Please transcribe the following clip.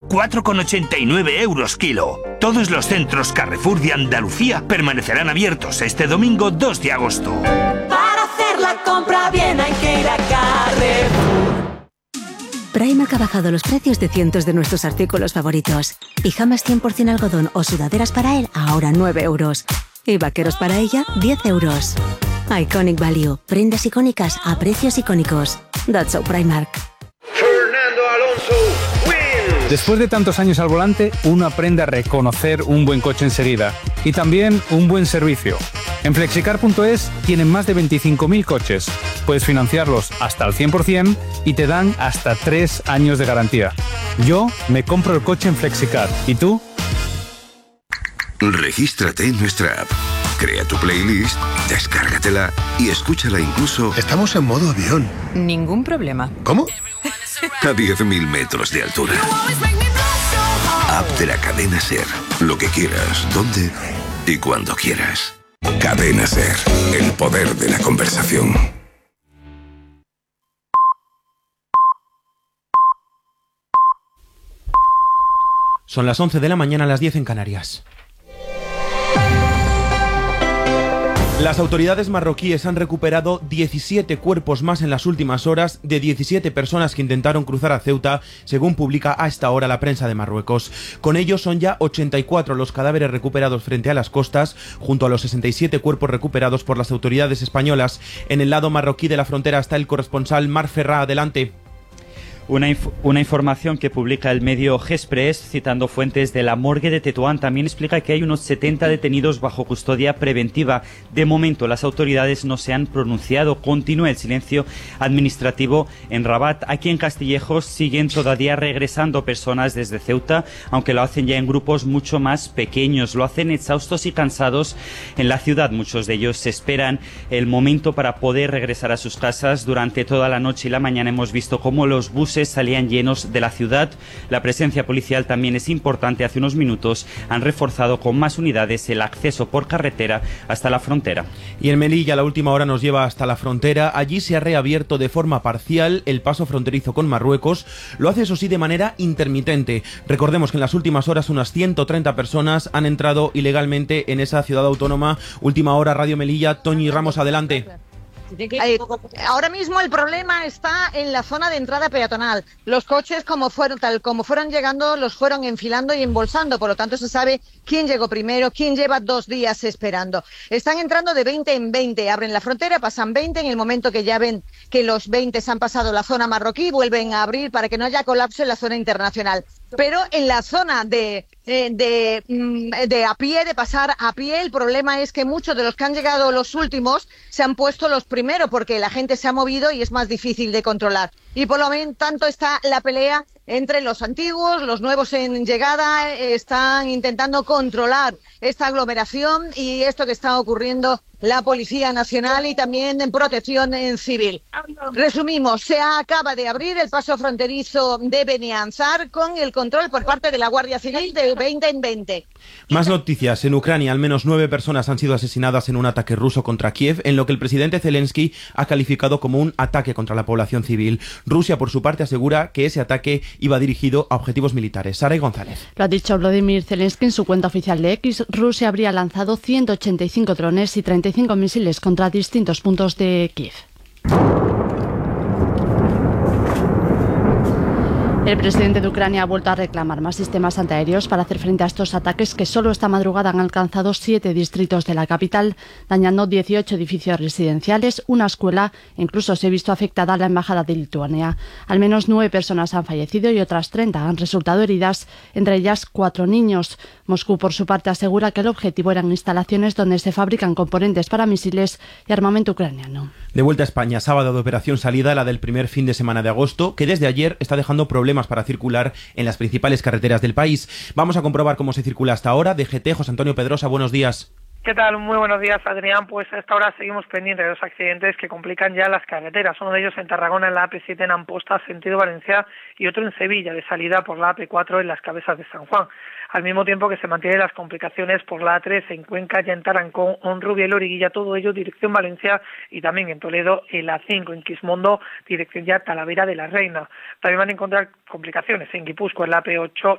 4,89 € kilo. Todos los centros Carrefour de Andalucía permanecerán abiertos este domingo 2 de agosto. Para hacer la compra bien hay que ir a Carrefour. Primark ha bajado los precios de cientos de nuestros artículos favoritos. Pijamas 100% algodón o sudaderas para él, ahora 9 €. Y vaqueros para ella, 10 €. Iconic Value. Prendas icónicas a precios icónicos. That's so Primark. Fernando Alonso wins. Después de tantos años al volante, uno aprende a reconocer un buen coche enseguida. Y también un buen servicio. En Flexicar.es tienen más de 25.000 coches. Puedes financiarlos hasta el 100% y te dan hasta 3 años de garantía. Yo me compro el coche en Flexicar. ¿Y tú? Regístrate en nuestra app. Crea tu playlist, descárgatela y escúchala incluso... Estamos en modo avión. Ningún problema. ¿Cómo? A 10.000 metros de altura. App de la Cadena SER. Lo que quieras, donde y cuando quieras. Cadena SER. El poder de la conversación. Son las 11 de la mañana, a las 10 en Canarias. Las autoridades marroquíes han recuperado 17 cuerpos más en las últimas horas de 17 personas que intentaron cruzar a Ceuta, según publica a esta hora la prensa de Marruecos. Con ellos son ya 84 los cadáveres recuperados frente a las costas, junto a los 67 cuerpos recuperados por las autoridades españolas. En el lado marroquí de la frontera está el corresponsal Marc Ferrà. Adelante. Una información que publica el medio Express, citando fuentes de la morgue de Tetuán, también explica que hay unos 70 detenidos bajo custodia preventiva. De momento, las autoridades no se han pronunciado. Continúa el silencio administrativo en Rabat. Aquí en Castillejos siguen todavía regresando personas desde Ceuta, aunque lo hacen ya en grupos mucho más pequeños. Lo hacen exhaustos y cansados en la ciudad. Muchos de ellos esperan el momento para poder regresar a sus casas. Durante toda la noche y la mañana hemos visto cómo los buses salían llenos de la ciudad. La presencia policial también es importante. Hace unos minutos han reforzado con más unidades el acceso por carretera hasta la frontera. Y en Melilla la última hora nos lleva hasta la frontera. Allí se ha reabierto de forma parcial el paso fronterizo con Marruecos. Lo hace, eso sí, de manera intermitente. Recordemos que en las últimas horas unas 130 personas han entrado ilegalmente en esa ciudad autónoma. Última hora, Radio Melilla. Toñi Ramos, adelante. Ahora mismo el problema está en la zona de entrada peatonal. Los coches, como fueron llegando, los fueron enfilando y embolsando. Por lo tanto, se sabe quién llegó primero, quién lleva 2 días esperando. Están entrando de 20 en 20. Abren la frontera, pasan 20. En el momento que ya ven que los 20 se han pasado la zona marroquí, vuelven a abrir para que no haya colapso en la zona internacional. Pero en la zona de a pie, de pasar a pie, el problema es que muchos de los que han llegado los últimos se han puesto los primeros porque la gente se ha movido y es más difícil de controlar. Y por lo tanto está la pelea entre los antiguos, los nuevos en llegada. Están intentando controlar esta aglomeración y esto que está ocurriendo la Policía Nacional y también en Protección Civil. Resumimos, se acaba de abrir el paso fronterizo de Benianzar con el control por parte de la Guardia Civil de 20 en 20. Más noticias. En Ucrania, al menos 9 personas han sido asesinadas en un ataque ruso contra Kiev, en lo que el presidente Zelensky ha calificado como un ataque contra la población civil. Rusia, por su parte, asegura que ese ataque iba dirigido a objetivos militares. Sara González. Lo ha dicho Vladimir Zelensky en su cuenta oficial de X. Rusia habría lanzado 185 drones y 35 misiles contra distintos puntos de Kiev. El presidente de Ucrania ha vuelto a reclamar más sistemas antiaéreos para hacer frente a estos ataques que solo esta madrugada han alcanzado 7 distritos de la capital, dañando 18 edificios residenciales, una escuela e incluso se ha visto afectada la embajada de Lituania. Al menos 9 personas han fallecido y otras 30 han resultado heridas, entre ellas 4 niños. Moscú, por su parte, asegura que el objetivo eran instalaciones donde se fabrican componentes para misiles y armamento ucraniano. De vuelta a España, sábado de operación salida, la del primer fin de semana de agosto, que desde ayer está dejando problemas para circular en las principales carreteras del país. Vamos a comprobar cómo se circula hasta ahora. DGT, José Antonio Pedrosa, buenos días. ¿Qué tal? Muy buenos días, Adrián. Pues a esta hora seguimos pendientes de los accidentes que complican ya las carreteras. Uno de ellos en Tarragona, en la AP7 en Amposta, sentido Valencia, y otro en Sevilla, de salida por la AP4 en las Cabezas de San Juan. Al mismo tiempo que se mantienen las complicaciones por la A3 en Cuenca, ya en Tarancón, Honrubia, Loriguilla, todo ello dirección Valencia, y también en Toledo, el A5 en Quismondo, dirección ya Talavera de la Reina. También van a encontrar complicaciones en Guipúzcoa, en la AP8